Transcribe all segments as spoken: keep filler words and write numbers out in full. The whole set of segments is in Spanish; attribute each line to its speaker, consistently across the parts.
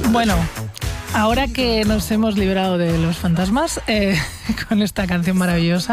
Speaker 1: Bueno, ahora que nos hemos librado de los fantasmas eh, con esta canción maravillosa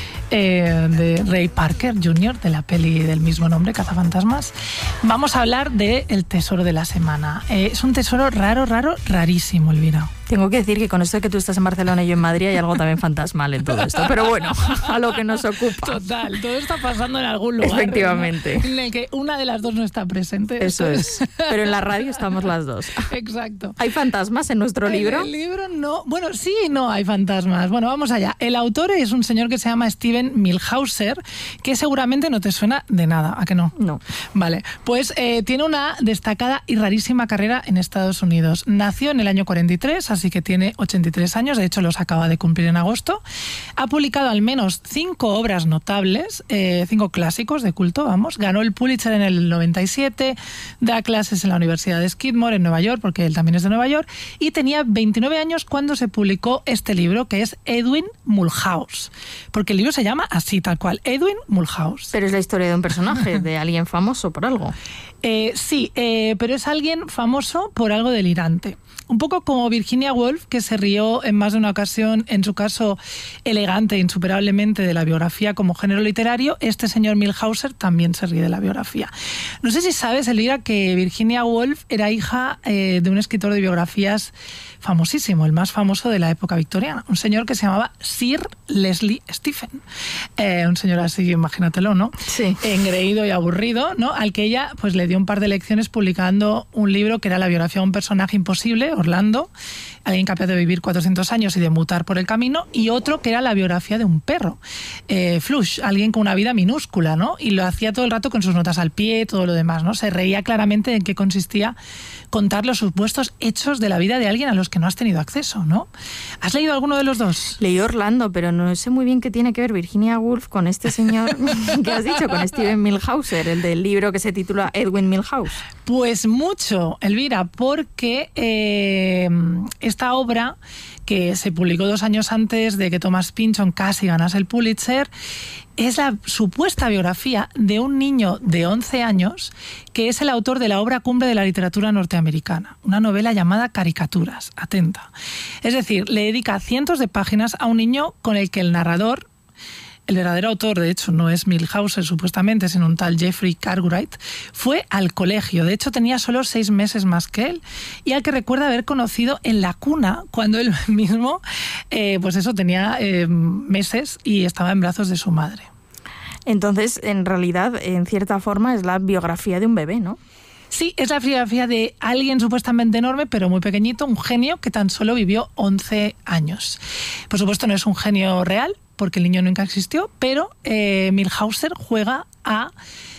Speaker 1: eh, de Ray Parker junior, de la peli del mismo nombre, Cazafantasmas, vamos a hablar de El tesoro de la semana. Eh, es un tesoro raro, raro, rarísimo, Elvira.
Speaker 2: Tengo que decir que con esto de que tú estás en Barcelona y yo en Madrid hay algo también fantasmal en todo esto. Pero bueno, a lo que nos ocupa.
Speaker 1: Total, todo está pasando en algún lugar.
Speaker 2: Efectivamente.
Speaker 1: ¿No? En el que una de las dos no está presente.
Speaker 2: Eso es. Pero en la radio estamos las dos.
Speaker 1: Exacto.
Speaker 2: ¿Hay fantasmas en nuestro libro?
Speaker 1: En el libro no. Bueno, sí y no hay fantasmas. Bueno, vamos allá. El autor es un señor que se llama Steven Millhauser, que seguramente no te suena de nada, ¿a que no?
Speaker 2: No.
Speaker 1: Vale, pues eh, tiene una destacada y rarísima carrera en Estados Unidos. Nació en el año cuarenta y tres, así que tiene ochenta y tres años, de hecho los acaba de cumplir en agosto. Ha publicado al menos cinco obras notables, eh, cinco clásicos de culto, vamos. Ganó el Pulitzer en el noventa y siete, da clases en la Universidad de Skidmore en Nueva York, porque él también es de Nueva York, y tenía veintinueve años cuando se publicó este libro, que es Edwin Mulhouse, porque el libro se llama así, tal cual, Edwin Mulhouse.
Speaker 2: Pero es la historia de un personaje, de alguien famoso por algo.
Speaker 1: Eh, sí, eh, pero es alguien famoso por algo delirante. Un poco como Virginia Woolf, que se rió en más de una ocasión, en su caso elegante e insuperablemente, de la biografía como género literario, este señor Millhauser también se ríe de la biografía. No sé si sabes, Elvira, que Virginia Woolf era hija eh, de un escritor de biografías famosísimo, el más famoso de la época victoriana, un señor que se llamaba Sir Leslie Stephen. Eh, un señor así, imagínatelo, ¿no?
Speaker 2: Sí.
Speaker 1: Engreído y aburrido, ¿no? Al que ella pues le dio un par de lecciones publicando un libro que era la biografía de un personaje imposible, Orlando, alguien capaz de vivir cuatrocientos años y de mutar por el camino, y otro que era la biografía de un perro, eh, Flush, alguien con una vida minúscula, ¿no? Y lo hacía todo el rato con sus notas al pie, todo lo demás, ¿no? Se reía claramente de en qué consistía contar los supuestos hechos de la vida de alguien a los que no has tenido acceso, ¿no? ¿Has leído alguno de los dos?
Speaker 2: Leí Orlando, pero no sé muy bien qué tiene que ver Virginia Woolf con este señor que has dicho, con Steven Millhauser, el del libro que se titula Edwin Millhouse.
Speaker 1: Pues mucho, Elvira, porque eh, esta obra, que se publicó dos años antes de que Thomas Pynchon casi ganase el Pulitzer, es la supuesta biografía de un niño de once años que es el autor de la obra cumbre de la literatura norteamericana, una novela llamada Caricaturas, atenta. Es decir, le dedica cientos de páginas a un niño con el que el narrador, el verdadero autor, de hecho, no es Millhauser supuestamente, sino un tal Jeffrey Cartwright, fue al colegio. De hecho, tenía solo seis meses más que él, y al que recuerda haber conocido en la cuna, cuando él mismo, eh, pues eso, tenía eh, meses y estaba en brazos de su madre.
Speaker 2: Entonces, en realidad, en cierta forma, es la biografía de un bebé, ¿no?
Speaker 1: Sí, es la biografía de alguien supuestamente enorme, pero muy pequeñito, un genio que tan solo vivió once años. Por supuesto, no es un genio real, porque el niño nunca existió, pero eh, Millhauser juega a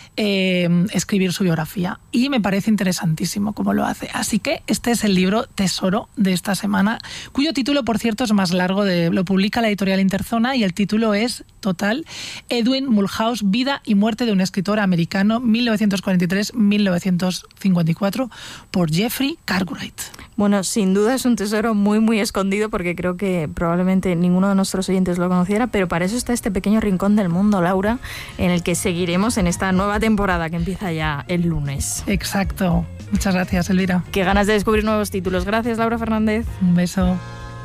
Speaker 1: eh, escribir su biografía y me parece interesantísimo cómo lo hace. Así que este es el libro tesoro de esta semana, cuyo título, por cierto, es más largo, de, lo publica la editorial Interzona, y el título es total: Edwin Mulhouse, vida y muerte de un escritor americano, mil novecientos cuarenta y tres a mil novecientos cincuenta y cuatro, por Jeffrey Cartwright.
Speaker 2: Bueno, sin duda es un tesoro muy, muy escondido, porque creo que probablemente ninguno de nuestros oyentes lo conociera, pero para eso está este pequeño rincón del mundo, Laura, en el que seguiremos en esta nueva temporada que empieza ya el lunes.
Speaker 1: Exacto. Muchas gracias, Elvira.
Speaker 2: Qué ganas de descubrir nuevos títulos. Gracias, Laura Fernández.
Speaker 1: Un beso.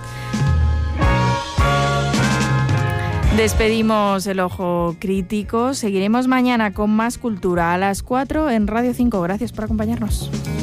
Speaker 2: Despedimos el Ojo Crítico. Seguiremos mañana con más cultura a las cuatro en Radio cinco. Gracias por acompañarnos.